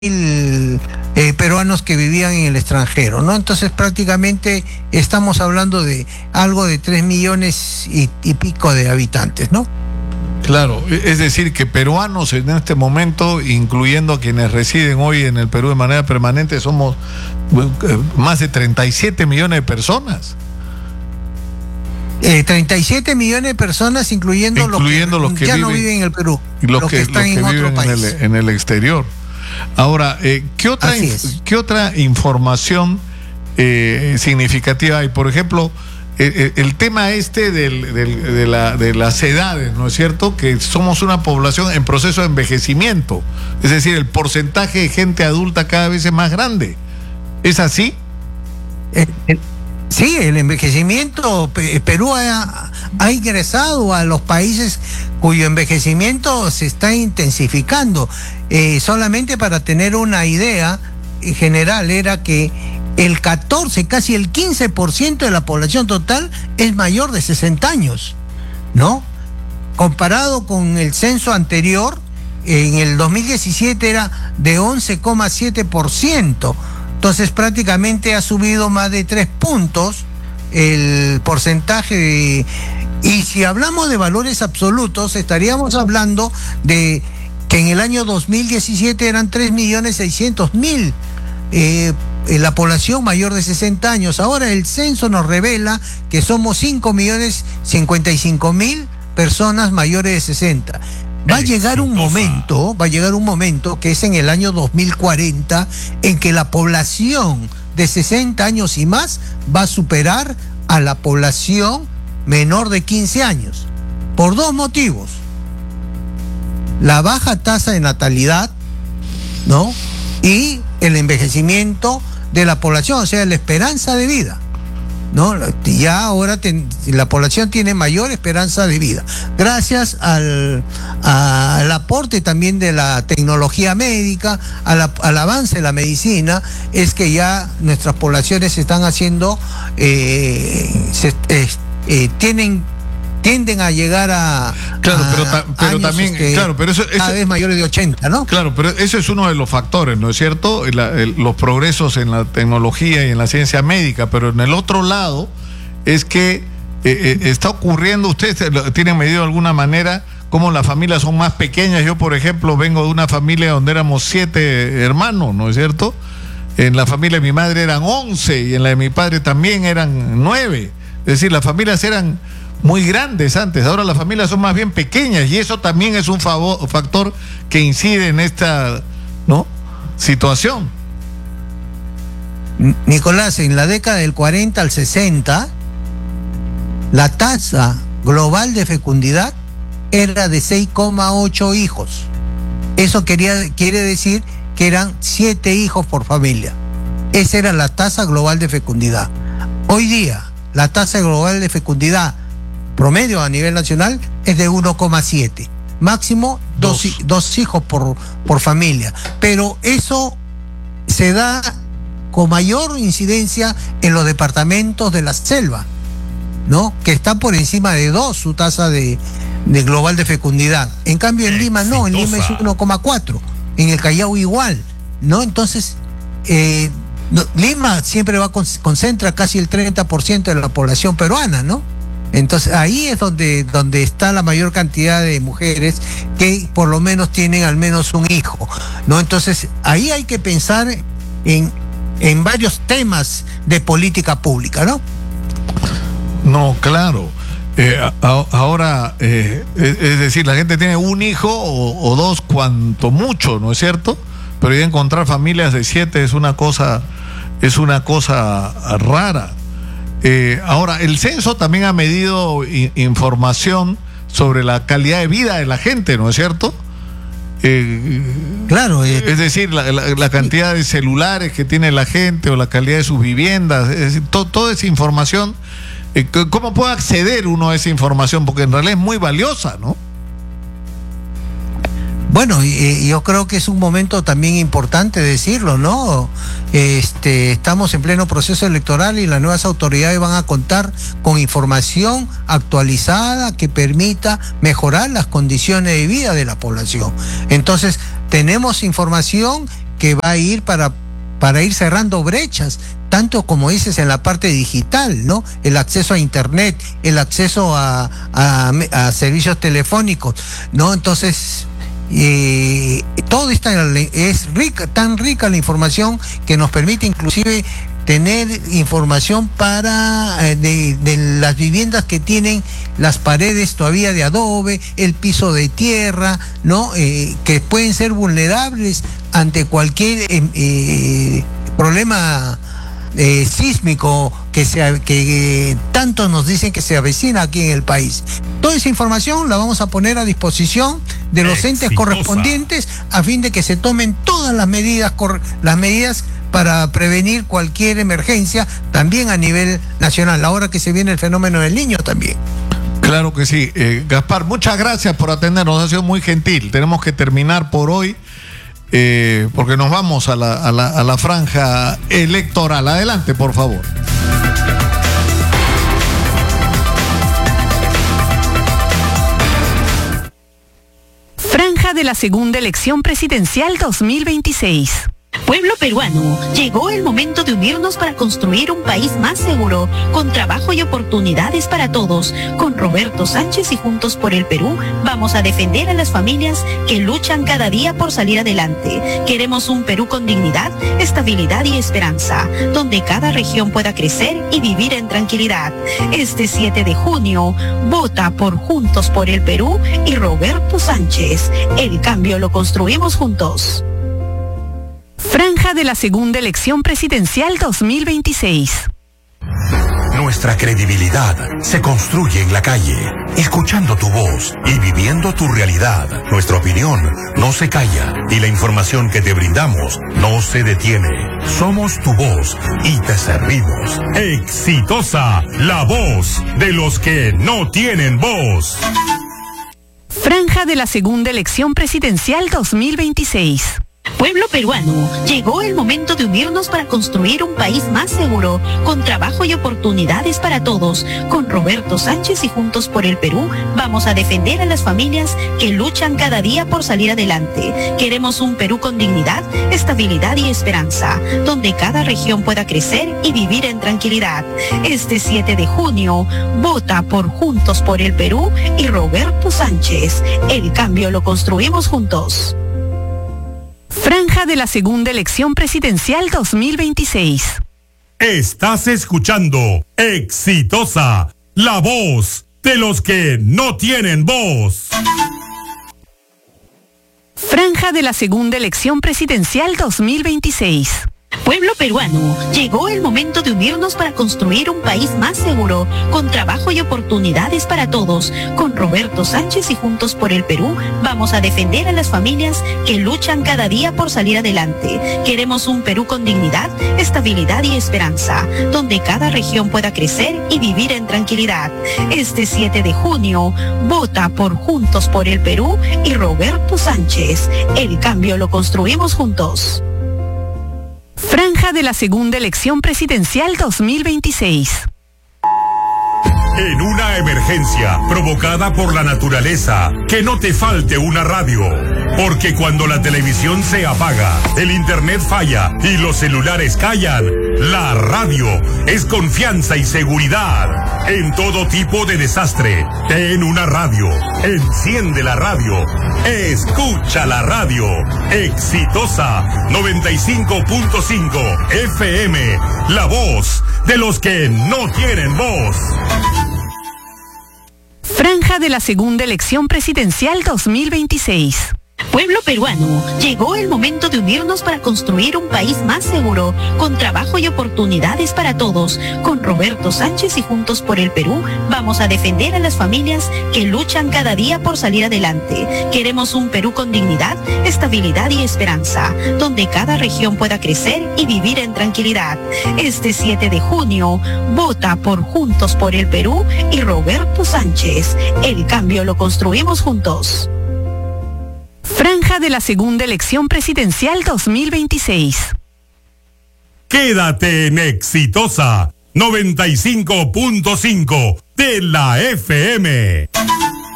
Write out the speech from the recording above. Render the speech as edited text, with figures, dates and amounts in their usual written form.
peruanos que vivían en el extranjero, ¿no? Entonces prácticamente estamos hablando de algo de 3 millones y pico de habitantes, ¿no? Claro, es decir, que peruanos en este momento, incluyendo a quienes residen hoy en el Perú de manera permanente, somos más de 37 millones de personas. 37 millones de personas, incluyendo los que ya no viven en el Perú, y los que están en otro país. En el exterior. Ahora, ¿qué otra información significativa hay? Por ejemplo, el tema de las edades, ¿no es cierto? Que somos una población en proceso de envejecimiento. Es decir, el porcentaje de gente adulta cada vez es más grande. ¿Es así? Sí, el envejecimiento, Perú ha ingresado a los países cuyo envejecimiento se está intensificando. Solamente para tener una idea general, era que el 14, casi el 15% de la población total es mayor de 60 años, ¿no? Comparado con el censo anterior, en el 2017 era de 11,7%. Entonces prácticamente ha subido más de 3 puntos el porcentaje y si hablamos de valores absolutos, estaríamos hablando de que en el año 2017 eran 3.600.000 la población mayor de 60 años. Ahora el censo nos revela que somos 5.055.000 personas mayores de 60. Va a llegar un momento que es en el año 2040 en que la población de 60 años y más va a superar a la población menor de 15 años. Por 2 motivos. La baja tasa de natalidad, ¿no? Y el envejecimiento de la población, o sea, la esperanza de vida, ¿no? Ya ahora la población tiene mayor esperanza de vida gracias al aporte también de la tecnología médica, al avance de la medicina. Es que ya nuestras poblaciones se están haciendo tienden a llegar a pero también pero eso cada vez mayores de 80, ¿no? Claro, pero eso es uno de los factores, ¿no es cierto? Los progresos en la tecnología y en la ciencia médica, pero en el otro lado es que está ocurriendo, ustedes tienen medido de alguna manera cómo las familias son más pequeñas. Yo, por ejemplo, vengo de una familia donde éramos 7 hermanos, ¿no es cierto? En la familia de mi madre eran 11 y en la de mi padre también eran 9. Es decir, las familias eran muy grandes antes, ahora las familias son más bien pequeñas y eso también es un factor que incide en esta, ¿no?, situación. Nicolás, en la década del 40 al 60, la tasa global de fecundidad era de 6,8 hijos. Eso quiere decir que eran 7 hijos por familia. Esa era la tasa global de fecundidad. Hoy día, la tasa global de fecundidad promedio a nivel nacional es de 1,7. Máximo 2 hijos por familia. Pero eso se da con mayor incidencia en los departamentos de la selva, ¿no? Que está por encima de 2 su tasa de global de fecundidad. En cambio en Lima no, en Lima es 1,4. En el Callao igual, ¿no? Entonces Lima siempre concentra casi el 30% de la población peruana, ¿no? Entonces ahí es donde está la mayor cantidad de mujeres que por lo menos tienen al menos un hijo, ¿no? Entonces ahí hay que pensar en varios temas de política pública, ¿no? No, claro. Ahora, es decir, la gente tiene un hijo o 2 cuanto mucho, ¿no es cierto? Pero ya encontrar familias de 7 es una cosa rara. Ahora, el censo también ha medido información sobre la calidad de vida de la gente, ¿no es cierto? Claro. Es decir, la cantidad de celulares que tiene la gente o la calidad de sus viviendas, es decir, toda esa información. ¿Cómo puede acceder uno a esa información? Porque en realidad es muy valiosa, ¿no? Bueno, yo creo que es un momento también importante decirlo, ¿no? Estamos en pleno proceso electoral y las nuevas autoridades van a contar con información actualizada que permita mejorar las condiciones de vida de la población. Entonces, tenemos información que va a ir para ir cerrando brechas, tanto como dices en la parte digital, ¿no? El acceso a internet, el acceso a servicios telefónicos, ¿no? Entonces, todo es rica, tan rica la información que nos permite inclusive tener información de las viviendas que tienen las paredes todavía de adobe, el piso de tierra, ¿no? Que pueden ser vulnerables ante cualquier problema sísmico que tanto nos dicen que se avecina aquí en el país. Toda esa información la vamos a poner a disposición de los entes correspondientes a fin de que se tomen todas las medidas para prevenir cualquier emergencia, también a nivel nacional, ahora que se viene el fenómeno del Niño también. Claro que sí. Gaspar, muchas gracias por atendernos, ha sido muy gentil. Tenemos que terminar por hoy porque nos vamos a la franja electoral. Adelante, por favor. Franja de la segunda elección presidencial 2026. Pueblo peruano, llegó el momento de unirnos para construir un país más seguro, con trabajo y oportunidades para todos. Con Roberto Sánchez y Juntos por el Perú, vamos a defender a las familias que luchan cada día por salir adelante. Queremos un Perú con dignidad, estabilidad y esperanza, donde cada región pueda crecer y vivir en tranquilidad. Este 7 de junio, vota por Juntos por el Perú y Roberto Sánchez. El cambio lo construimos juntos. Franja de la segunda elección presidencial 2026. Nuestra credibilidad se construye en la calle, escuchando tu voz y viviendo tu realidad. Nuestra opinión no se calla y la información que te brindamos no se detiene. Somos tu voz y te servimos. Exitosa, la voz de los que no tienen voz. Franja de la segunda elección presidencial 2026. Pueblo peruano, llegó el momento de unirnos para construir un país más seguro, con trabajo y oportunidades para todos. Con Roberto Sánchez y Juntos por el Perú, vamos a defender a las familias que luchan cada día por salir adelante. Queremos un Perú con dignidad, estabilidad y esperanza, donde cada región pueda crecer y vivir en tranquilidad. Este 7 de junio, vota por Juntos por el Perú y Roberto Sánchez. El cambio lo construimos juntos. Franja de la segunda elección presidencial 2026. Estás escuchando Exitosa, la voz de los que no tienen voz. Franja de la segunda elección presidencial 2026. Pueblo peruano, llegó el momento de unirnos para construir un país más seguro, con trabajo y oportunidades para todos. Con Roberto Sánchez y Juntos por el Perú, vamos a defender a las familias que luchan cada día por salir adelante. Queremos un Perú con dignidad, estabilidad y esperanza, donde cada región pueda crecer y vivir en tranquilidad. Este 7 de junio, vota por Juntos por el Perú y Roberto Sánchez. El cambio lo construimos juntos. Franja de la segunda elección presidencial 2026. En una emergencia provocada por la naturaleza, que no te falte una radio. Porque cuando la televisión se apaga, el internet falla y los celulares callan, la radio es confianza y seguridad. En todo tipo de desastre, ten una radio. Enciende la radio. Escucha la radio. Exitosa 95.5 FM. La voz de los que no tienen voz. Franja de la segunda elección presidencial 2026. Pueblo peruano, llegó el momento de unirnos para construir un país más seguro, con trabajo y oportunidades para todos. Con Roberto Sánchez y Juntos por el Perú, vamos a defender a las familias que luchan cada día por salir adelante. Queremos un Perú con dignidad, estabilidad y esperanza, donde cada región pueda crecer y vivir en tranquilidad. Este 7 de junio, vota por Juntos por el Perú y Roberto Sánchez. El cambio lo construimos juntos. Franja de la segunda elección presidencial 2026. Quédate en Exitosa 95.5 de la FM.